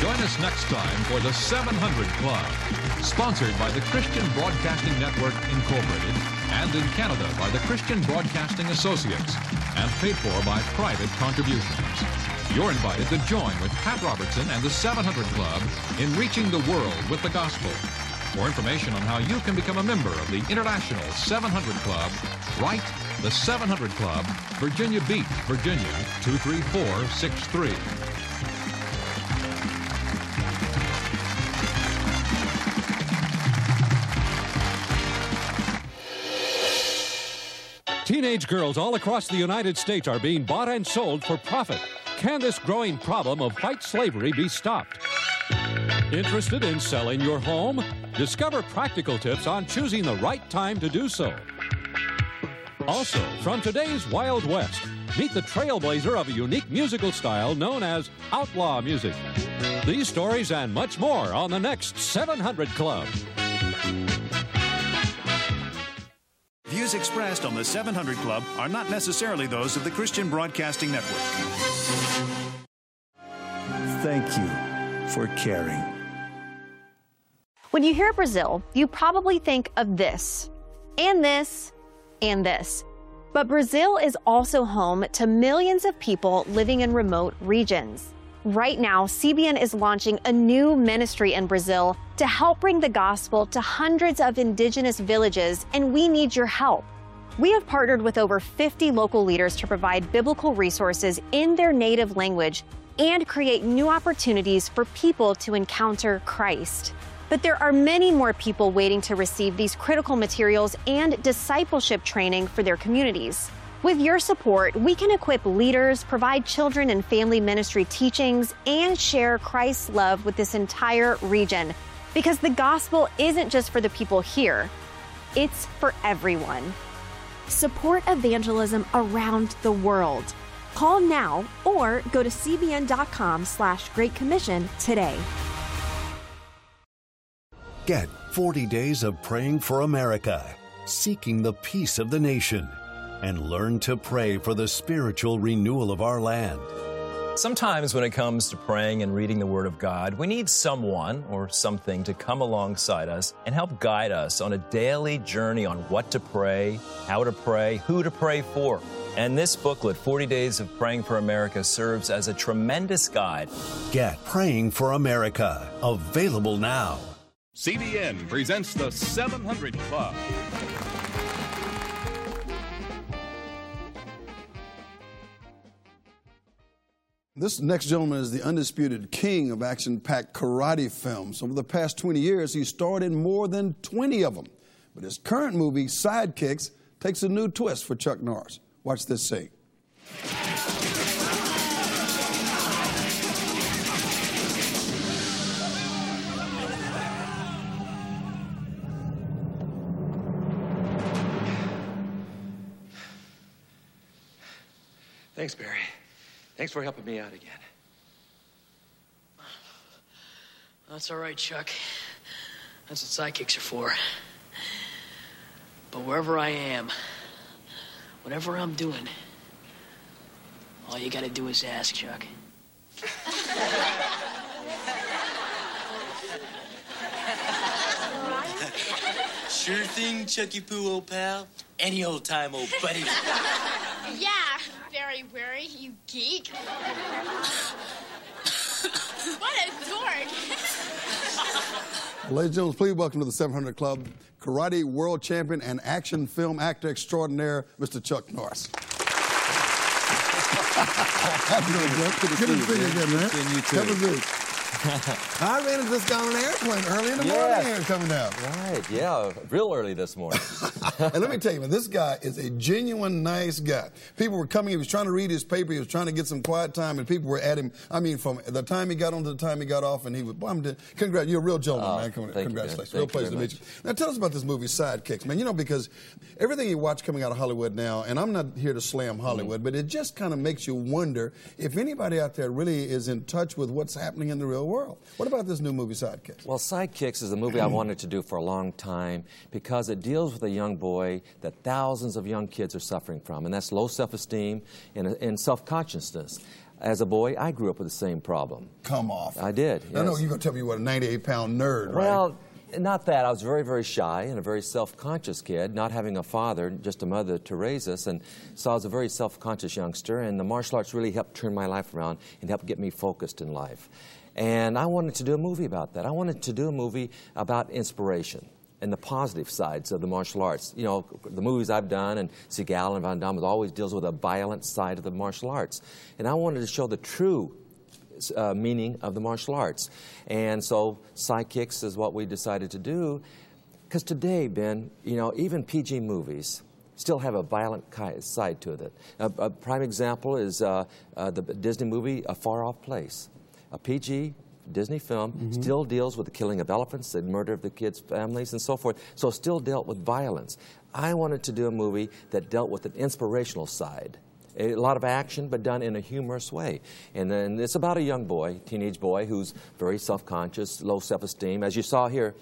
Join us next time for the 700 Club, sponsored by the Christian Broadcasting Network, Incorporated, and in Canada by the Christian Broadcasting Associates, and paid for by private contributions. You're invited to join with Pat Robertson and the 700 Club in reaching the world with the gospel. For information on how you can become a member of the International 700 Club, write the 700 Club, Virginia Beach, Virginia, 23463. Teenage girls all across the United States are being bought and sold for profit. Can this growing problem of white slavery be stopped? Interested in selling your home? Discover practical tips on choosing the right time to do so. Also, from today's Wild West, meet the trailblazer of a unique musical style known as outlaw music. These stories and much more on the next 700 Club. Views expressed on the 700 Club are not necessarily those of the Christian Broadcasting Network. Thank you for caring. When you hear Brazil, you probably think of this, and this, and this. But Brazil is also home to millions of people living in remote regions. Right now, CBN is launching a new ministry in Brazil to help bring the gospel to hundreds of indigenous villages, and we need your help. We have partnered with over 50 local leaders to provide biblical resources in their native language and create new opportunities for people to encounter Christ. But there are many more people waiting to receive these critical materials and discipleship training for their communities. With your support, we can equip leaders, provide children and family ministry teachings, and share Christ's love with this entire region. Because the gospel isn't just for the people here, it's for everyone. Support evangelism around the world. Call now or go to cbn.com/Great Commission today. Get 40 days of praying for America, seeking the peace of the nation, and learn to pray for the spiritual renewal of our land. Sometimes when it comes to praying and reading the Word of God, we need someone or something to come alongside us and help guide us on a daily journey on what to pray, how to pray, who to pray for. And this booklet, 40 Days of Praying for America, serves as a tremendous guide. Get Praying for America, available now. CBN presents the 700 Club. This next gentleman is the undisputed king of action-packed karate films. Over the past 20 years, he's starred in more than 20 of them. But his current movie, Sidekicks, takes a new twist for Chuck Norris. Watch this scene. Thanks, Barry. Thanks for helping me out again. That's all right, Chuck. That's what sidekicks are for. But wherever I am, whatever I'm doing, all you gotta do is ask, Chuck. Sure thing, Chucky Poo, old pal. Any old time, old buddy. Yeah, very wary, you geek. What a dork. Ladies and gentlemen, please welcome to the 700 Club, karate world champion and action film actor extraordinaire, Mr. Chuck Norris. How's it doing, Chuck? Good to see you again, man. Have a seat. I ran into this guy on an airplane early in the morning here coming down. Right, yeah, real early this morning. And let me tell you, man, this guy is a genuine nice guy. People were coming, he was trying to read his paper, he was trying to get some quiet time, and people were at him, I mean, from the time he got on to the time he got off, and he was, congrats, you're a real gentleman, man. Congratulations. Real pleasure to meet you. Now, tell us about this movie, Sidekicks, man. You know, because everything you watch coming out of Hollywood now, and I'm not here to slam Hollywood, but it just kind of makes you wonder if anybody out there really is in touch with what's happening in the real world. What about this new movie, Sidekicks? Well, Sidekicks is a movie I wanted to do for a long time because it deals with a young boy that thousands of young kids are suffering from, and that's low self-esteem and self-consciousness. As a boy, I grew up with the same problem. Come off. I did. I know you're going to tell me what a 98-pound nerd, right? Well, not that. I was very, very shy and a very self-conscious kid, not having a father, just a mother to raise us. And so I was a very self-conscious youngster, and the martial arts really helped turn my life around and helped get me focused in life. And I wanted to do a movie about that. I wanted to do a movie about inspiration and the positive sides of the martial arts. You know, the movies I've done, and Seagal and Van Damme always deals with a violent side of the martial arts. And I wanted to show the true meaning of the martial arts. And so Sidekicks is what we decided to do. Because today, Ben, you know, even PG movies still have a violent side to it. A prime example is the Disney movie A Far Off Place. A PG Disney film still deals with the killing of elephants, the murder of the kids' families, and so forth. So still dealt with violence. I wanted to do a movie that dealt with an inspirational side. A lot of action, but done in a humorous way. And then it's about a young boy, teenage boy, who's very self-conscious, low self-esteem. As you saw here,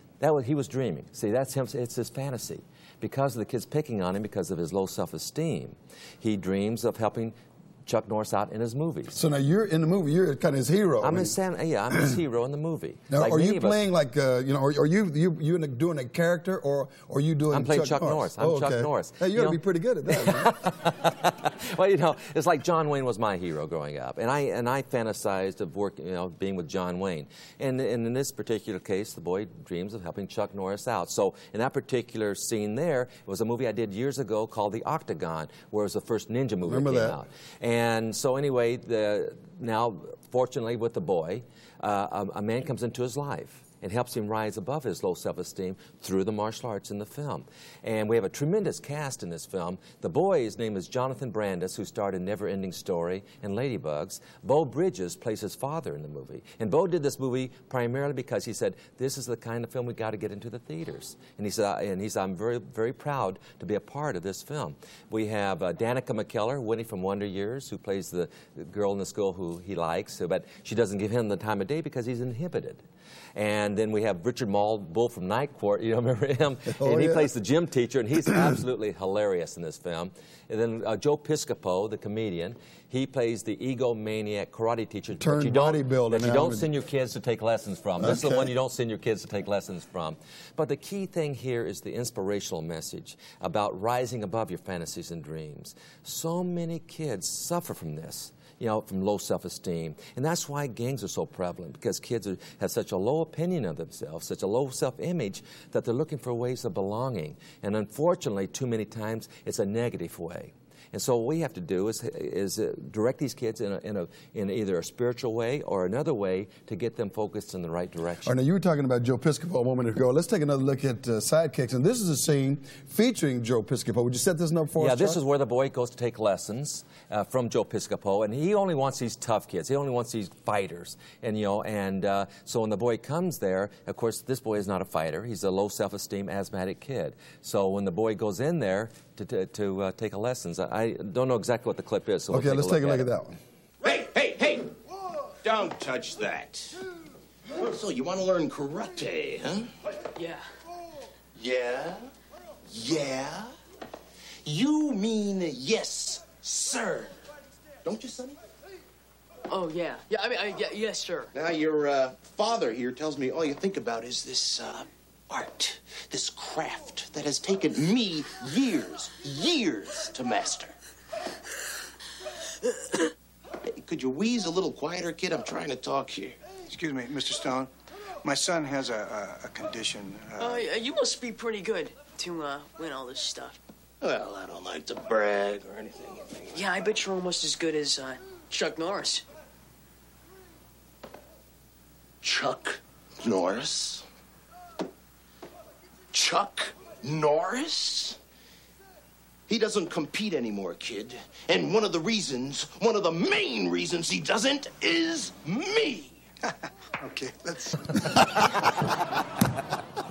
he was dreaming. See, that's him. It's his fantasy. Because of the kids picking on him because of his low self-esteem, he dreams of helping Chuck Norris out in his movies. So now you're in the movie. You're kind of his hero. I'm his hero in the movie. Now, like are you playing like you know? Are you doing a character, or are you doing? I'm playing Chuck Norris. I'm Chuck Norris. Hey, you ought to be pretty good at that. Man. Well, you know, it's like John Wayne was my hero growing up, and I fantasized of working, you know, being with John Wayne. And in this particular case, the boy dreams of helping Chuck Norris out. So in that particular scene there, it was a movie I did years ago called The Octagon, where it was the first ninja movie that came out. And so anyway, now, fortunately with the boy, a man comes into his life and helps him rise above his low self-esteem through the martial arts in the film. And we have a tremendous cast in this film. The boy's name is Jonathan Brandis, who starred in Never Ending Story and Ladybugs. Beau Bridges plays his father in the movie. And Beau did this movie primarily because he said, this is the kind of film we got to get into the theaters. And he said, I'm very, very proud to be a part of this film. We have Danica McKellar, Winnie from Wonder Years, who plays the girl in the school who he likes, but she doesn't give him the time of day because he's inhibited. And then we have Richard Mall, Bull from Night Court, you know, remember him? And he plays the gym teacher, and he's absolutely hilarious in this film. And then Joe Piscopo, the comedian, he plays the egomaniac karate teacher that you don't send your kids to take lessons from. This is the one you don't send your kids to take lessons from. But the key thing here is the inspirational message about rising above your fantasies and dreams. So many kids suffer from this. You know, from low self-esteem. And that's why gangs are so prevalent, because kids have such a low opinion of themselves, such a low self-image, that they're looking for ways of belonging. And unfortunately, too many times, it's a negative way. And so what we have to do is direct these kids in either a spiritual way or another way to get them focused in the right direction. All right, now you were talking about Joe Piscopo a moment ago. Let's take another look at Sidekicks. And this is a scene featuring Joe Piscopo. Would you set this up for us? Yeah, this is where the boy goes to take lessons from Joe Piscopo, and he only wants these tough kids. He only wants these fighters. And so when the boy comes there, of course, this boy is not a fighter. He's a low self-esteem asthmatic kid. So when the boy goes in there to take a lessons, I don't know exactly what the clip is. So okay, let's take a look at that one. Hey! Don't touch that. So you want to learn karate, huh? Yeah. Yeah? Yeah? You mean yes, sir. Don't you, Sonny? Oh, yeah. Yeah, yes, sir. Now, your father here tells me all you think about is this art, this craft that has taken me years to master. Hey, could you wheeze a little quieter, kid? I'm trying to talk here. Excuse me, Mr. Stone. My son has a condition. You must be pretty good to win all this stuff. Well, I don't like to brag or anything. Yeah, I bet you're almost as good as Chuck Norris. Chuck Norris? Chuck Norris? He doesn't compete anymore, kid. And one of the main reasons he doesn't is me. Okay, let's...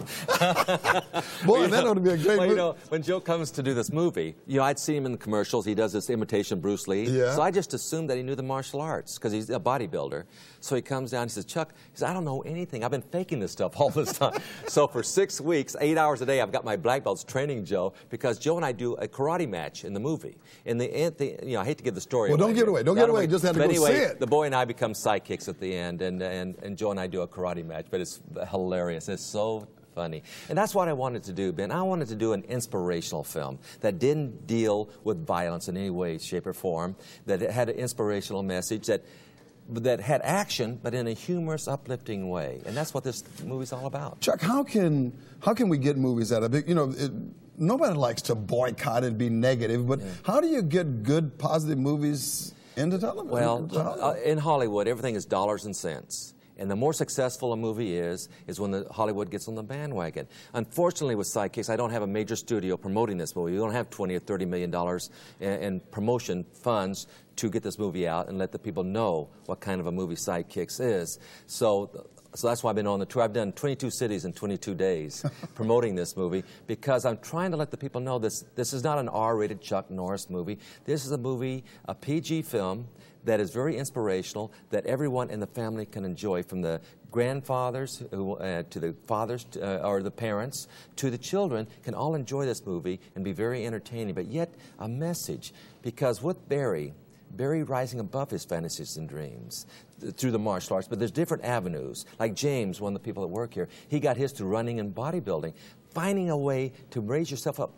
Boy, that ought to be a great movie. You know, when Joe comes to do this movie, you know, I'd seen him in the commercials. He does this imitation Bruce Lee. Yeah. So I just assumed that he knew the martial arts because he's a bodybuilder. So he comes down, he says, Chuck, he says, I don't know anything. I've been faking this stuff all this time. So for 6 weeks, 8 hours a day, I've got my black belts training Joe because Joe and I do a karate match in the movie. In the you know, I hate to give the story Well, away. don't give it away. Don't give it away. Just have to but go anyway, see it. The boy and I become sidekicks at the end, and Joe and I do a karate match, but it's hilarious. It's so funny. And that's what I wanted to do, Ben. I wanted to do an inspirational film that didn't deal with violence in any way, shape, or form, that it had an inspirational message, that had action, but in a humorous, uplifting way. And that's what this movie's all about. Chuck, how can we get movies out of it? You know, nobody likes to boycott and be negative, but how do you get good, positive movies into television? Well, in Hollywood, everything is dollars and cents. And the more successful a movie is when the Hollywood gets on the bandwagon. Unfortunately, with Sidekicks, I don't have a major studio promoting this movie. We don't have $20 or $30 million in promotion funds to get this movie out and let the people know what kind of a movie Sidekicks is. So that's why I've been on the tour. I've done 22 cities in 22 days promoting this movie because I'm trying to let the people know this is not an R-rated Chuck Norris movie. This is a movie, a PG film, that is very inspirational, that everyone in the family can enjoy, from the grandfathers to the fathers or the parents to the children, can all enjoy this movie and be very entertaining, but yet a message. Because with Barry rising above his fantasies and dreams through the martial arts, but there's different avenues. Like James, one of the people that work here, he got his through running and bodybuilding. Finding a way to raise yourself up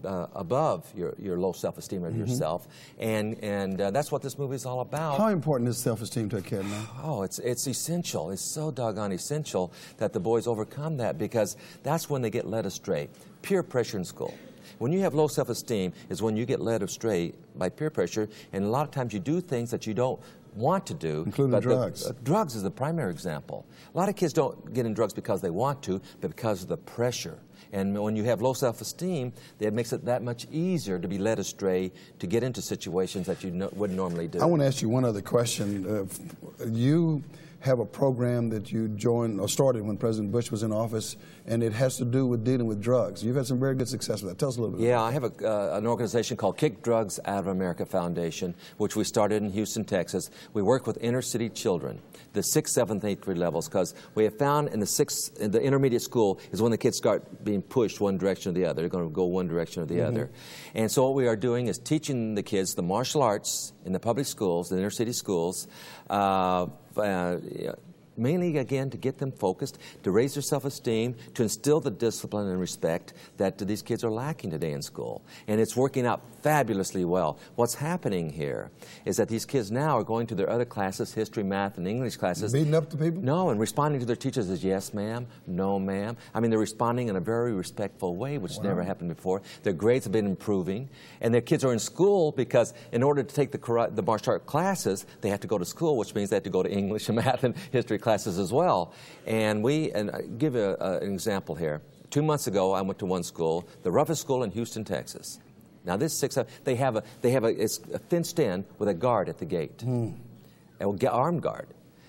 above your low self-esteem of yourself, and that's what this movie is all about. How important is self-esteem to a kid, man? Oh, it's essential. It's so doggone essential that the boys overcome that, because that's when they get led astray. Peer pressure in school. When you have low self-esteem is when you get led astray by peer pressure, and a lot of times you do things that you don't want to do. Including drugs. Drugs is the primary example. A lot of kids don't get in drugs because they want to, but because of the pressure. And when you have low self-esteem, it makes it that much easier to be led astray, to get into situations that you wouldn't normally do. I want to ask you one other question. You have a program that you joined or started when President Bush was in office, and it has to do with dealing with drugs. You've had some very good success with that. Tell us a little bit. Yeah, I have an organization called Kick Drugs Out of America Foundation, which we started in Houston, Texas. We work with inner city children, the 6th, 7th, 8th grade levels, because we have found in the intermediate school is when the kids start being pushed one direction or the other. They're going to go one direction or the other. And so what we are doing is teaching the kids the martial arts in the public schools, the inner city schools, mainly, again, to get them focused, to raise their self-esteem, to instill the discipline and respect that these kids are lacking today in school. And it's working out fabulously well. What's happening here is that these kids now are going to their other classes, history, math, and English classes. Beating up the people? No, and responding to their teachers as yes, ma'am, no, ma'am. I mean, they're responding in a very respectful way, which never happened before. Their grades have been improving. And their kids are in school because in order to take the martial art classes, they have to go to school, which means they have to go to English and math and history classes as well. And I give an example here. 2 months ago, I went to one school, the roughest school in Houston, Texas. Now this they have it's fenced in with a guard at the gate, an armed guard.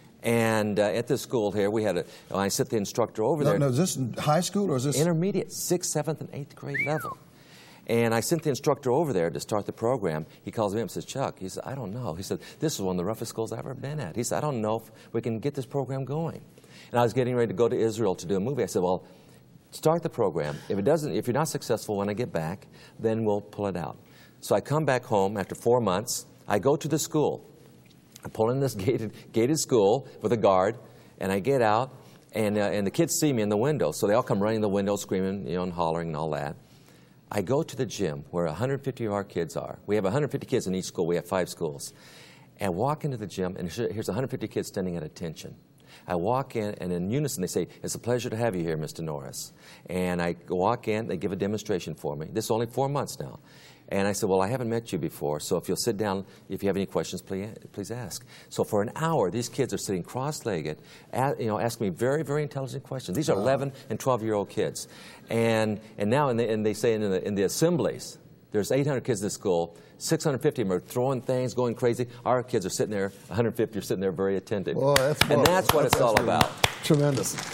And at this school here, I sent the instructor over there. No, is this high school or is this intermediate, 6th, 7th, and 8th grade level? And I sent the instructor over there to start the program. He calls me up and says, Chuck, he said, I don't know. He said, this is one of the roughest schools I've ever been at. He said, I don't know if we can get this program going. And I was getting ready to go to Israel to do a movie. I said, well, start the program. If you're not successful when I get back, then we'll pull it out. So I come back home after 4 months. I go to the school. I pull in this gated school with a guard, and I get out, and the kids see me in the window. So they all come running in the window, screaming, and hollering and all that. I go to the gym where 150 of our kids are. We have 150 kids in each school. We have 5 schools. And walk into the gym, and here's 150 kids standing at attention. I walk in, and in unison they say, it's a pleasure to have you here, Mr. Norris. And I walk in, they give a demonstration for me. This is only 4 months now. And I said, well, I haven't met you before, so if you'll sit down, if you have any questions, please ask. So for an hour, these kids are sitting cross-legged, asking me very, very intelligent questions. These are 11 and 12-year-old kids. And now, they say in the assemblies, there's 800 kids in the school, 650 of them are throwing things, going crazy. Our kids are sitting there, 150 are sitting there very attentive. Well, and that's what it's all about. Tremendous.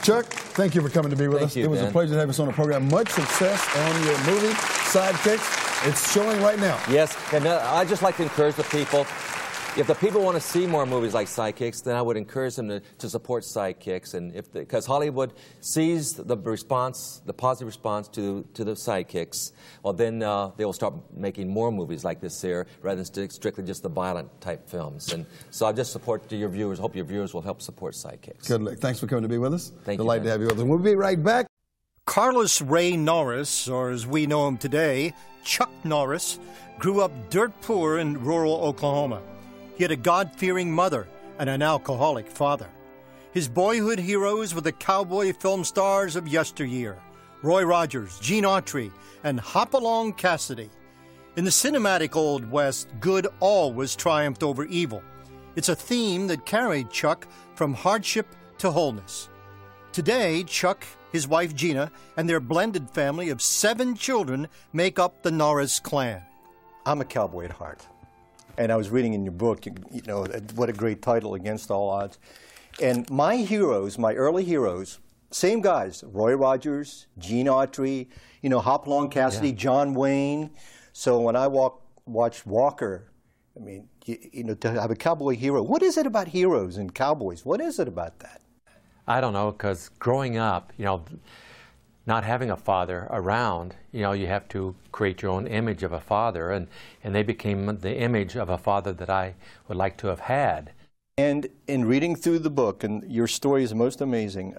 Chuck, thank you for coming to be with us. It was a pleasure to have us on the program. Much success on your movie, Sidekicks. It's showing right now. Yes, and I'd just like to encourage the people. If the people want to see more movies like Sidekicks, then I would encourage them to support Sidekicks, and because Hollywood sees the positive response to the Sidekicks, well, then they will start making more movies like this here, rather than strictly just the violent type films. And so I just support your viewers. Hope your viewers will help support Sidekicks. Good luck. Thanks for coming to be with us. Thank you. Delighted to have you with us. We'll be right back. Carlos Ray Norris, or as we know him today, Chuck Norris, grew up dirt poor in rural Oklahoma. He had a God-fearing mother and an alcoholic father. His boyhood heroes were the cowboy film stars of yesteryear, Roy Rogers, Gene Autry, and Hopalong Cassidy. In the cinematic Old West, good always triumphed over evil. It's a theme that carried Chuck from hardship to wholeness. Today, Chuck, his wife Gina, and their blended family of 7 children make up the Norris clan. I'm a cowboy at heart. And I was reading in your book, you know, what a great title, Against All Odds. And my heroes, my early heroes, same guys, Roy Rogers, Gene Autry, you know, Hopalong Cassidy, John Wayne. So when I watched Walker, I mean, you know, to have a cowboy hero, what is it about heroes and cowboys? What is it about that? I don't know, because growing up, you know, not having a father around, you know, you have to create your own image of a father, and they became the image of a father that I would like to have had. And in reading through the book, and your story is most amazing,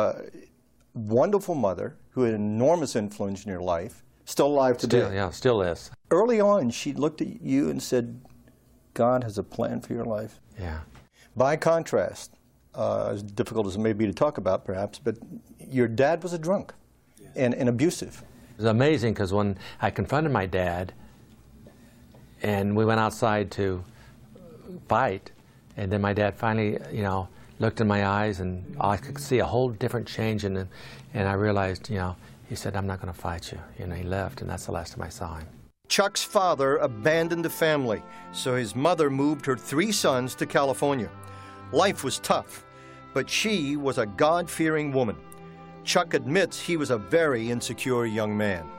wonderful mother who had enormous influence in your life, still alive today. Still is. Early on, she looked at you and said, God has a plan for your life. Yeah. By contrast, as difficult as it may be to talk about perhaps, but your dad was a drunk. And abusive. It was amazing because when I confronted my dad and we went outside to fight, and then my dad finally, you know, looked in my eyes and I could see a whole different change in him, and I realized, you know, he said, I'm not going to fight you. You know, he left, and that's the last time I saw him. Chuck's father abandoned the family, so his mother moved her 3 sons to California. Life was tough, but she was a God-fearing woman. Chuck admits he was a very insecure young man.